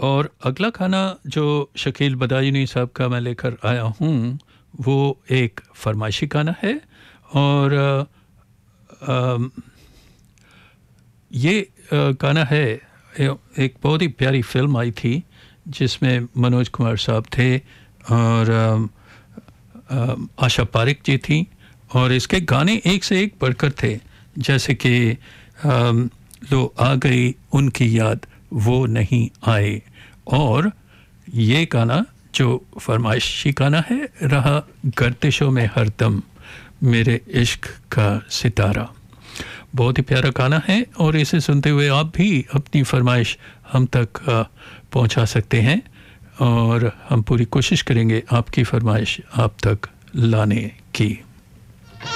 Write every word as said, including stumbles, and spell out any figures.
और अगला खाना जो शकील बदायूनी साहब का मैं लेकर आया हूँ वो एक फरमाइशी खाना है। और आ, आ, ये गाना है, एक बहुत ही प्यारी फिल्म आई थी जिसमें मनोज कुमार साहब थे और आ, आ, आशा पारिक जी थी, और इसके गाने एक से एक बढ़कर थे, जैसे कि लो आ गई उनकी याद वो नहीं आए। और ये गाना जो फरमाइशी गाना है रहा गर्दिशों में हरदम मेरे इश्क का सितारा। बहुत ही प्यारा गाना है और इसे सुनते हुए आप भी अपनी फरमाइश हम तक पहुंचा सकते हैं और हम पूरी कोशिश करेंगे आपकी फरमाइश आप तक लाने की।